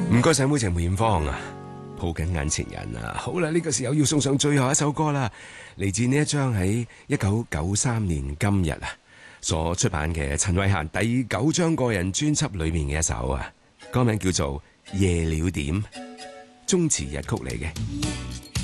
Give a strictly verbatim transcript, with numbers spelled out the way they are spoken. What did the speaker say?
唔該晒，妹仔梅艷芳啊，抱緊眼前人啊！好啦，呢、這個時候要送上最後一首歌啦，嚟自呢一張喺一九九三年今日啊所出版嘅陳慧嫻第九張個人專輯裏面嘅一首啊，歌名叫做《夜了點》，中詞日曲嚟嘅。